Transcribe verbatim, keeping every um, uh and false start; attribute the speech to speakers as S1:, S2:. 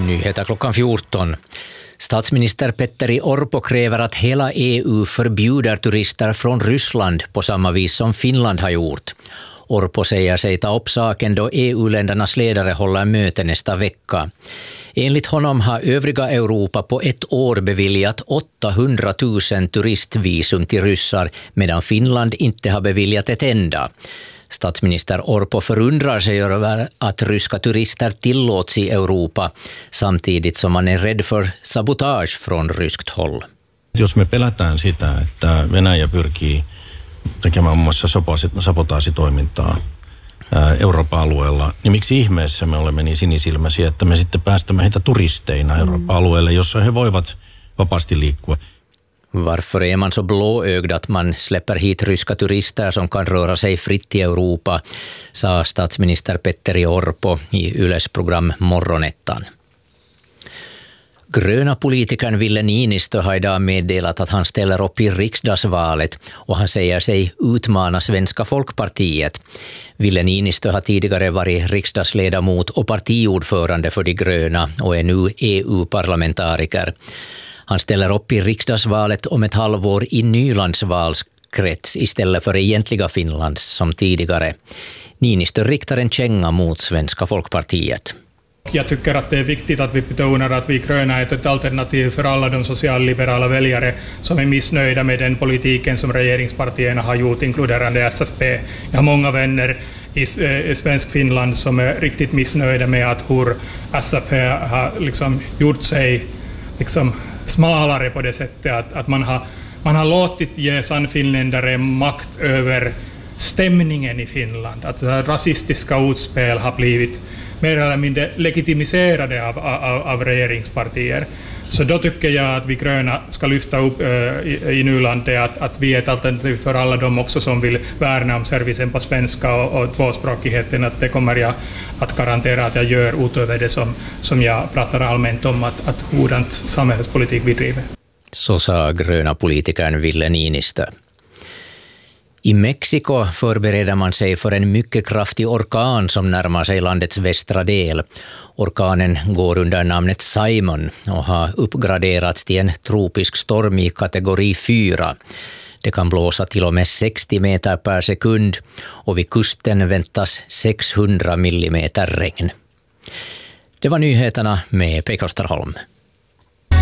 S1: Nyheter klockan fjorton. Statsminister Petteri Orpo kräver att hela E U förbjuder turister från Ryssland på samma vis som Finland har gjort. Orpo säger sig ta upp saken då E U-ländernas ledare håller möte nästa vecka. Enligt honom har övriga Europa på ett år beviljat åttahundratusen turistvisum till ryssar medan Finland inte har beviljat ett enda. Statsminister Orpo förundrar sig över att ryska turister tillåts i Europa samtidigt som man är rädd för sabotage från ryskt håll.
S2: Jos me pelätään sitä, että Venäjä pyrkii tekemään muun muassa sabotaasitoimintaa Euroopan alueella, niin miksi ihmeessä me olemme niin sinisilmäisiä, että me sitten päästämme heitä turisteina Euroopan alueelle, jossa he voivat vapaasti liikkua.
S1: Varför är man så blåögd att man släpper hit ryska turister som kan röra sig fritt i Europa, sa statsminister Petteri Orpo i Yles program Morgonettan. Gröna politikern Ville Niinistö har idag meddelat att han ställer upp i riksdagsvalet och han säger sig utmana Svenska Folkpartiet. Ville Niinistö har tidigare varit riksdagsledamot och partiordförande för de gröna och är nu E U-parlamentariker. Han ställer upp i riksdagsvalet om ett halvår i Nylands valkrets istället för egentliga Finlands som tidigare. Niinistö riktar en känga mot Svenska Folkpartiet.
S3: Jag tycker att det är viktigt att vi betonar att vi gröna är ett alternativ för alla de socialliberala väljare som är missnöjda med den politiken som regeringspartierna har gjort, inkluderande S F P. Jag har många vänner i svensk Finland som är riktigt missnöjda med att hur S F P har liksom gjort sig liksom smalare på det sättet att, att man, har, man har låtit ge sannfinländare makt över stämningen i Finland. Att rasistiska utspel har blivit mer eller mindre legitimiserade av, av, av regeringspartier. Så då tycker jag att vi gröna ska lyfta upp äh, i, i Nyland att, att vi är ett alternativ för alla de också som vill värna om servicen på svenska och, och tvåspråkigheten. Att det kommer jag att garantera att jag gör utöver det som, som jag pratar allmänt om att, att hurdant samhällspolitik vi driver.
S1: Så sa gröna politikern Ville Niinistö. I Mexiko förbereder man sig för en mycket kraftig orkan som närmar sig landets västra del. Orkanen går under namnet Simon och har uppgraderats till en tropisk storm i kategori fyra. Det kan blåsa till och med sextio meter per sekund och vid kusten väntas sexhundra millimeter regn. Det var nyheterna med Pekka Österholm.